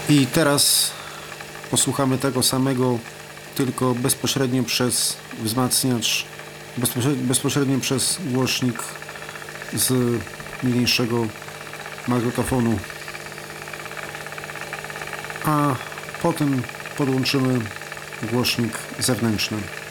I teraz posłuchamy tego samego, tylko bezpośrednio przez wzmacniacz, bezpośrednio przez głośnik z niniejszego magnetofonu, a potem podłączymy głośnik zewnętrzny.